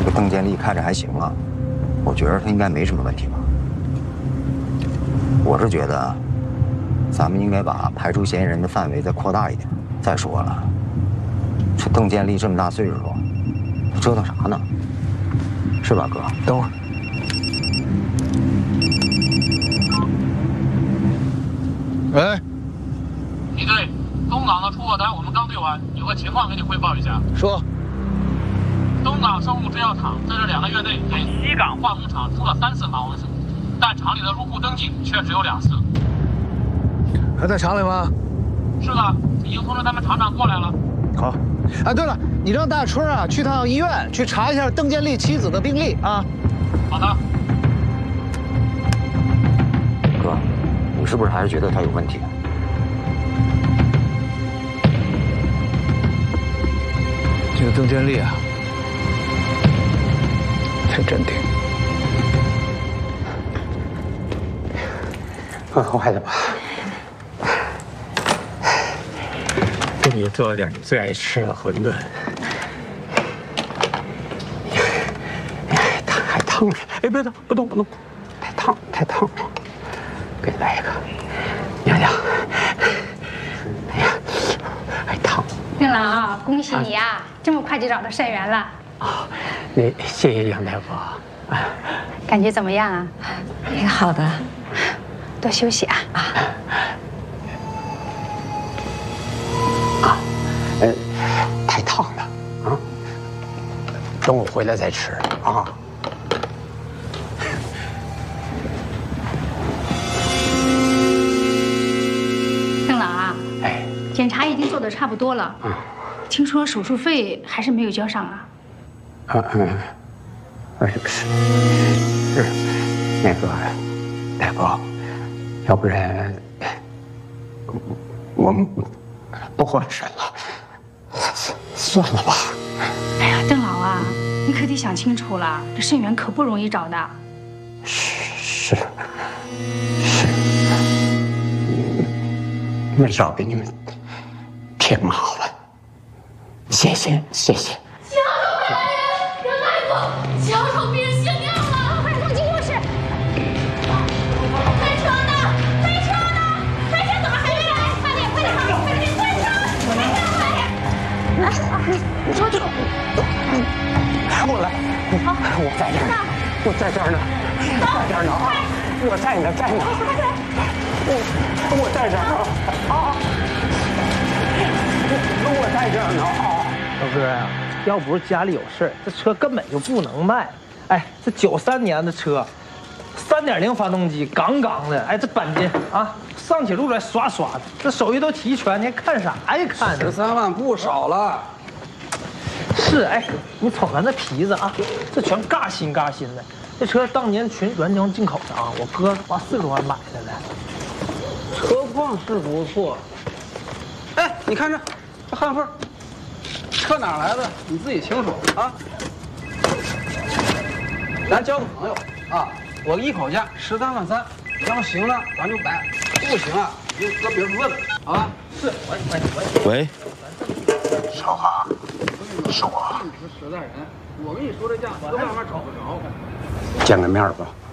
个邓建立看着还行啊，我觉得他应该没什么问题吧。我是觉得，咱们应该把排除嫌疑人的范围再扩大一点。再说了，这邓建立这么大岁数了，他折腾啥呢？是吧，哥？ 等会儿。喂， 李队，东港的出货单我们刚对完，有个情况给你汇报一下。 说。 东港生物制药厂在这2个月内给西港化工厂出了3次马王子，但厂里的入库登记却只有2次。 还在厂里吗？ 是的，已经通知他们厂长过来了。 好。哎，对了，你让大春啊去趟医院去查一下邓建立妻子的病历啊。 好的。 哥，你是不是还是觉得他有问题？ 这个邓建立啊，太镇定。 坏了吧？给你做了点你最爱吃的馄饨。还烫着，哎，别动，不动，太烫了。给你来一个，娘娘。哎呀，还烫。 邓老啊，恭喜你啊，这么快就找到肾源了。 啊，那谢谢杨大夫。 感觉怎么样啊？ 挺好的， 多休息啊。 太烫了啊！等我回来再吃啊。 邓老啊， 哎， 检查已经做的差不多了。听说手术费还是没有交上啊？ 是那个大夫，要不然我们不换肾了。算了吧。 哎呀，邓老啊，你可得想清楚了，这肾源可不容易找的。 是，没少给你们添麻烦，谢谢。 小丑回来了，杨大夫，小丑变性病了，快送进卧室。开车呢？怎么还没来？快点，快车！ 你说这，我来，我在这儿呢，我在这儿呢啊！我在呢，我在这儿呢啊！我在这儿呢啊！ 老哥呀，要不是家里有事儿，这车根本就不能卖。哎，这93年的车，3.0发动机，杠杠的。哎，这钣金啊，上起路来刷刷的，这手续都齐全，你还看啥呀？看 13万不少了。 是，哎，你瞅咱这皮子啊，这全嘎新的。这车当年全原装进口的啊，我哥花40多万买的了。 车况是不错。哎，你看这焊缝，车哪来的？你自己清楚啊。咱交个朋友啊，我一口价13万3，要行了咱就摆，不行啊你就搁别处问问，好吧？是，我。 喂， 小华，是我。你是实在人，我跟你说这价，搁外面找不着。 见个面吧。